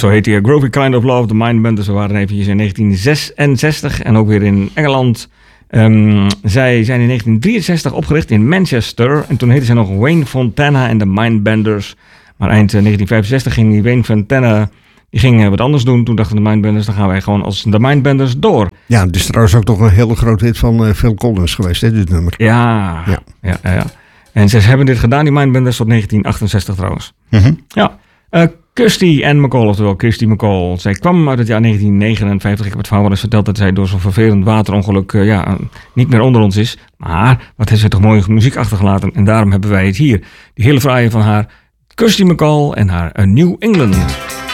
zo heet hij. Groovy Kind of Love, de Mindbenders. We waren eventjes in 1966 en ook weer in Engeland. Zij zijn in 1963 opgericht in Manchester. En toen heette ze nog Wayne Fontana en de Mindbenders. Maar eind 1965 ging die Wayne Fontana... Die ging wat anders doen. Toen dachten de Mindbenders, dan gaan wij gewoon als de Mindbenders door. Ja, dus trouwens ook toch een hele grote hit van Phil Collins geweest, hè, dit nummer. Ja. En ze hebben dit gedaan, die Mindbenders, tot 1968 trouwens. Mm-hmm. Ja. Kirsty Ann McCall, oftewel Kirsty McCall. Zij kwam uit het jaar 1959. Ik heb het verhaal wel eens verteld dat zij door zo'n vervelend waterongeluk niet meer onder ons is. Maar wat heeft zij toch mooie muziek achtergelaten. En daarom hebben wij het hier. Die hele fraaie van haar, Kirsty McCall en haar A New England.